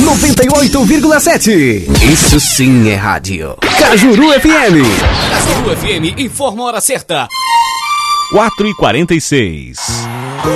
98,7. Isso sim é rádio. Cajuru FM. Cajuru FM informa a hora certa. 4h46.